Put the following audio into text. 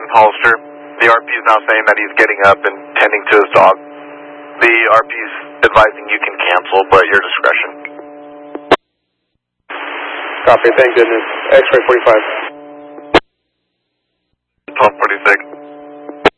Hollister. The RP is now saying that he's getting up and tending to his dog. The RP is advising you can cancel, but your discretion. Copy, thank goodness. X-ray 45. 1246.